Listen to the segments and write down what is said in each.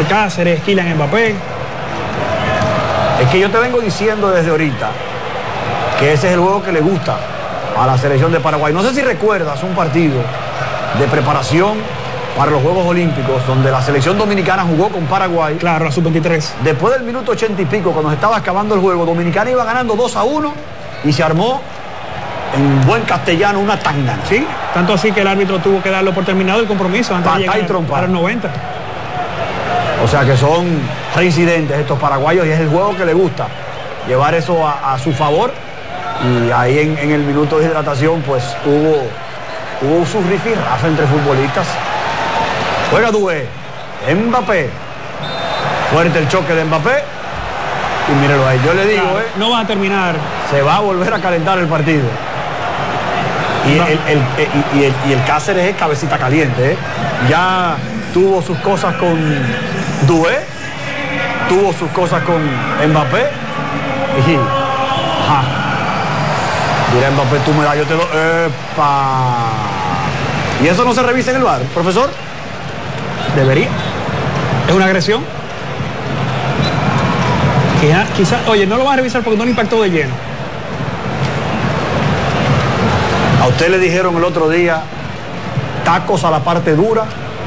Cáceres, Kylian Mbappé. Es que yo te vengo diciendo desde ahorita que ese es el juego que le gusta a la selección de Paraguay. No sé si recuerdas un partido de preparación para los Juegos Olímpicos donde la selección dominicana jugó con Paraguay. Claro, la sub-23. Después del minuto 80 y pico, cuando se estaba acabando el juego, Dominicana iba ganando 2-1 y se armó en buen castellano una tangana. Sí, tanto así que el árbitro tuvo que darlo por terminado el compromiso antes de llegar para el 90. O sea que son reincidentes estos paraguayos y es el juego que le gusta llevar eso a su favor. Y ahí en el minuto de hidratación pues hubo sus rifirrafes entre futbolistas. Juega Doué, Mbappé, fuerte el choque de Mbappé y míralo ahí, yo le digo, claro, no va a terminar, se va a volver a calentar el partido. Y, no. el Cáceres es cabecita caliente, ¿eh? Ya tuvo sus cosas con Doué, tuvo sus cosas con Mbappé y mira Mbappé, tú me das, yo te doy. ¡Epa! ¿Y eso no se revisa en el VAR, profesor? Debería. Es una agresión. Quizás, oye, no lo van a revisar porque no le impactó de lleno. A usted le dijeron el otro día, tacos a la parte dura,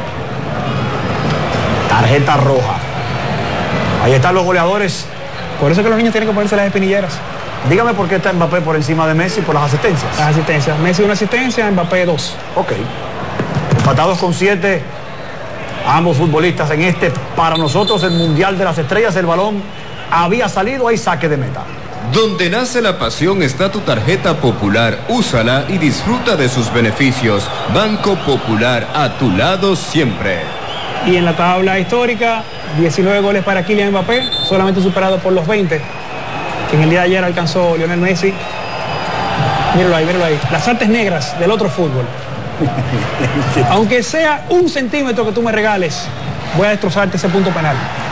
tarjeta roja. Ahí están los goleadores. Por eso es que los niños tienen que ponerse las espinilleras. Dígame por qué está Mbappé por encima de Messi por las asistencias. Las asistencias. Messi una asistencia, Mbappé 2. Ok. Empatados con 7. Ambos futbolistas en este, para nosotros, el Mundial de las Estrellas. El balón había salido, hay saque de meta. Donde nace la pasión está tu tarjeta Popular. Úsala y disfruta de sus beneficios. Banco Popular, a tu lado siempre. Y en la tabla histórica, 19 goles para Kylian Mbappé, solamente superado por los 20 que en el día de ayer alcanzó Lionel Messi. Míralo ahí, míralo ahí. Las artes negras del otro fútbol. Aunque sea 1 centímetro que tú me regales, voy a destrozarte ese punto penal.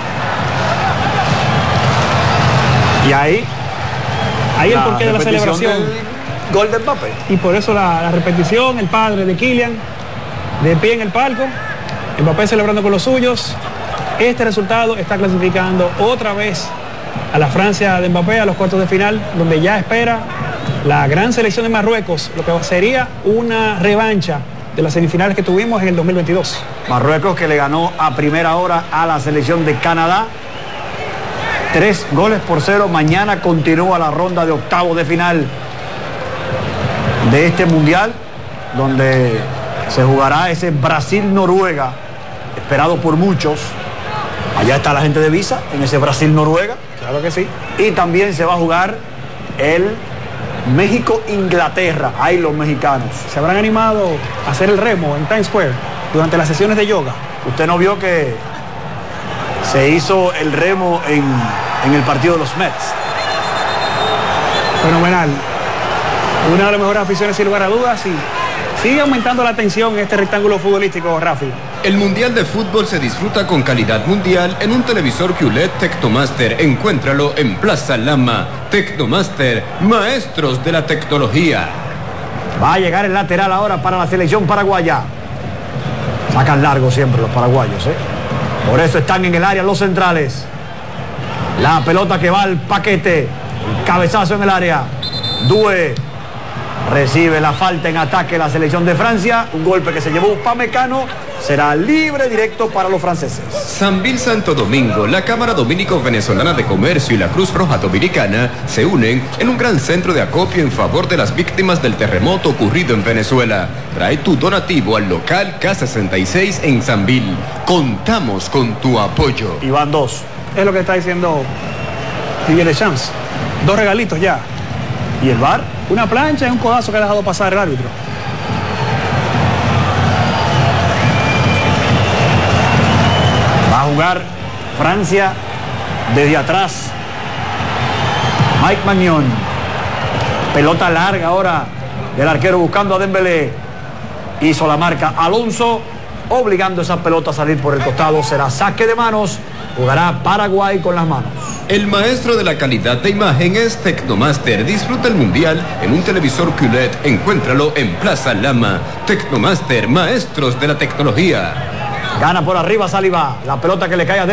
Y ahí el porqué de la celebración. Gol de Mbappé. Y por eso la repetición, el padre de Kylian, de pie en el palco, Mbappé celebrando con los suyos. Este resultado está clasificando otra vez a la Francia de Mbappé a los cuartos de final, donde ya espera la gran selección de Marruecos, lo que sería una revancha de las semifinales que tuvimos en el 2022. Marruecos que le ganó a primera hora a la selección de Canadá. 3-0. Mañana continúa la ronda de octavos de final de este mundial, donde se jugará ese Brasil-Noruega, esperado por muchos. Allá está la gente de Visa, en ese Brasil-Noruega. Claro que sí. Y también se va a jugar el México-Inglaterra. Ahí los mexicanos. Se habrán animado a hacer el remo en Times Square durante las sesiones de yoga. ¿Usted no vio que se hizo el remo en el partido de los Mets? Fenomenal. Una de las mejores aficiones sin lugar a dudas y sigue aumentando la tensión en este rectángulo futbolístico, Rafi. El Mundial de Fútbol se disfruta con calidad mundial en un televisor QLED Tecnomaster. Encuéntralo en Plaza Lama. Tecnomaster, maestros de la tecnología. Va a llegar el lateral ahora para la selección paraguaya. Sacan largo siempre los paraguayos, ¿eh? Por eso están en el área los centrales. La pelota que va al paquete. El cabezazo en el área. Doué recibe la falta en ataque la selección de Francia. Un golpe que se llevó Upamecano. Será libre directo para los franceses. Sambil Santo Domingo, la Cámara Dominico-Venezolana de Comercio y la Cruz Roja Dominicana se unen en un gran centro de acopio en favor de las víctimas del terremoto ocurrido en Venezuela. Trae tu donativo al local K66 en Sambil. Contamos con tu apoyo. Y van 2. Es lo que está diciendo Didier Deschamps. 2 regalitos ya. ¿Y el VAR? Una plancha y un codazo que ha dejado pasar el árbitro. Va a jugar Francia desde atrás. Mike Maignan. Pelota larga ahora del arquero buscando a Dembélé. Hizo la marca Alonso, obligando esa pelota a salir por el costado. Será saque de manos. Jugará Paraguay con las manos. El maestro de la calidad de imagen es Tecnomaster. Disfruta el mundial en un televisor QLED. Encuéntralo en Plaza Lama. Tecnomaster, maestros de la tecnología. Gana por arriba Saliba. La pelota que le cae a